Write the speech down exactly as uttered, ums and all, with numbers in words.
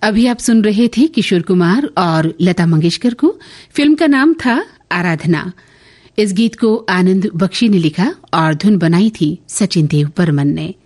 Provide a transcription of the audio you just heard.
अभी आप सुन रहे थे किशोर कुमार और लता मंगेशकर को। फिल्म का नाम था आराधना। इस गीत को आनंद बख्शी ने लिखा और धुन बनाई थी सचिन देव बर्मन ने।